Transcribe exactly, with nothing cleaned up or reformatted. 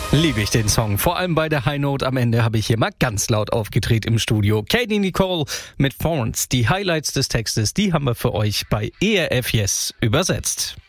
Liebe ich den Song. Vor allem bei der High Note am Ende habe ich hier mal ganz laut aufgedreht im Studio. Katie Nicole mit Thorns. Die Highlights des Textes, die haben wir für euch bei E R F Yes übersetzt.